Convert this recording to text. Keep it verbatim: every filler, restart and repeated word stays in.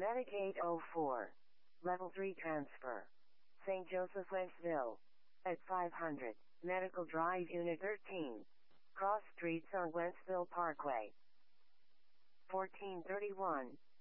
Medic eight oh four. Level three transfer. Saint Joseph, Wentzville. At five hundred. Medical Drive Unit thirteen. Cross streets on Wentzville Parkway. fourteen thirty-one.